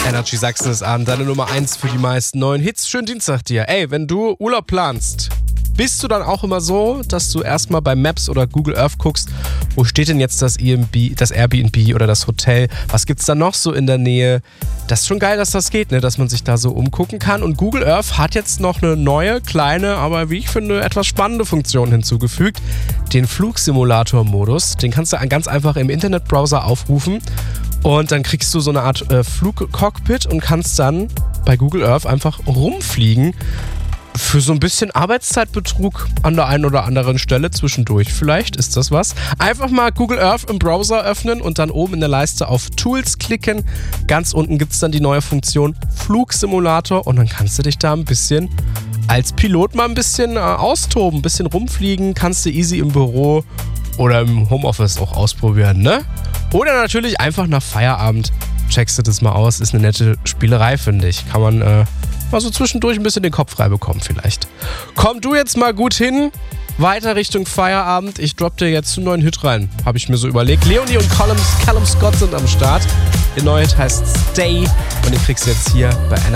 Energy Sachsen ist an, deine Nummer 1 für die meisten neuen Hits. Schönen Dienstag dir. Ey, wenn du Urlaub planst, bist du dann auch immer so, dass du erstmal bei Maps oder Google Earth guckst, wo steht denn jetzt das Airbnb oder das Hotel? Was gibt's da noch so in der Nähe? Das ist schon geil, dass das geht, ne? Dass man sich da so umgucken kann. Und Google Earth hat jetzt noch eine neue, kleine, aber wie ich finde, etwas spannende Funktion hinzugefügt. Den Flugsimulator-Modus. Den kannst du ganz einfach im Internetbrowser aufrufen. Und dann kriegst du so eine Art Flugcockpit und kannst dann bei Google Earth einfach rumfliegen. Für so ein bisschen Arbeitszeitbetrug an der einen oder anderen Stelle zwischendurch. Vielleicht ist das was. Einfach mal Google Earth im Browser öffnen und dann oben in der Leiste auf Tools klicken. Ganz unten gibt es dann die neue Funktion Flugsimulator und dann kannst du dich da ein bisschen als Pilot mal ein bisschen austoben, ein bisschen rumfliegen. Kannst du easy im Büro oder im Homeoffice auch ausprobieren, ne? Oder natürlich einfach nach Feierabend checkst du das mal aus. Ist eine nette Spielerei, finde ich. Kann man mal so zwischendurch ein bisschen den Kopf frei bekommen vielleicht. Komm du jetzt mal gut hin. Weiter Richtung Feierabend. Ich droppe dir jetzt einen neuen Hit rein. Habe ich mir so überlegt. Leonie und Callum Scott sind am Start. Der neue Hit heißt Stay. Und den kriegst du jetzt hier bei Energy.